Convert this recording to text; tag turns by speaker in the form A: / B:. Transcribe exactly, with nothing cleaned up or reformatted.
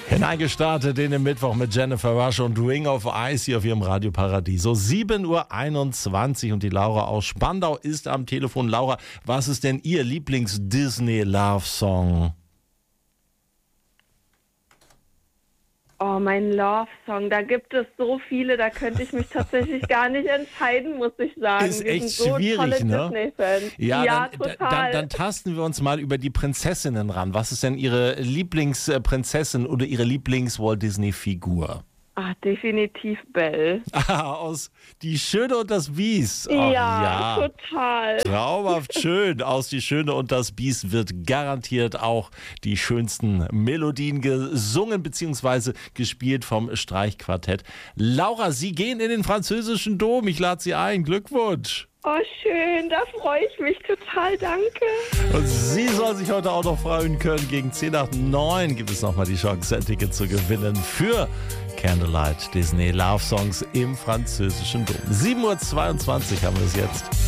A: Hineingestartet in den Mittwoch mit Jennifer Rush und Ring of Ice hier auf ihrem Radio Paradiso. sieben Uhr einundzwanzig und die Laura aus Spandau ist am Telefon. Laura, was ist denn Ihr Lieblings-Disney-Love-Song?
B: Oh, mein Love-Song, da gibt es so viele, da könnte ich mich tatsächlich gar nicht entscheiden, muss ich sagen.
A: Ist
B: wir
A: echt
B: sind so
A: schwierig,
B: tolle
A: ne?
B: Disney-Fans.
A: Ja,
B: Ja,
A: dann,
B: total.
A: Dann, dann tasten wir uns mal über die Prinzessinnen ran. Was ist denn Ihre Lieblingsprinzessin oder Ihre Lieblings-Walt Disney-Figur?
B: Ah, definitiv Belle.
A: Ah, aus Die Schöne und das Biest. Ach,
B: ja,
A: ja,
B: total.
A: traumhaft schön. Aus Die Schöne und das Biest wird garantiert auch die schönsten Melodien gesungen bzw. gespielt vom Streichquartett. Laura, Sie gehen in den französischen Dom. Ich lade Sie ein. Glückwunsch.
B: Oh, schön, da freue ich mich total, danke.
A: Und Sie soll sich heute auch noch freuen können. Gegen zehn nach neun gibt es nochmal die Chance, ein Ticket zu gewinnen für Candlelight Disney Love Songs im französischen Dom. sieben Uhr zweiundzwanzig haben wir es jetzt.